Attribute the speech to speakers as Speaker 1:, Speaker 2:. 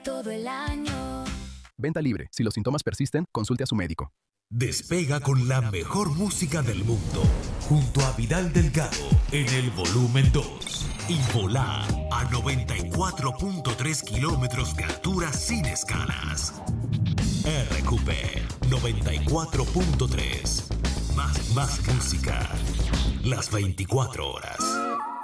Speaker 1: todo el año.
Speaker 2: Venta libre. Si los síntomas persisten, consulte a su médico.
Speaker 3: Despega con la mejor música del mundo, junto a Vidal Delgado, en el volumen 2. Y volá a 94.3 kilómetros de altura sin escalas. RQP 94.3. Más música. Las 24 horas.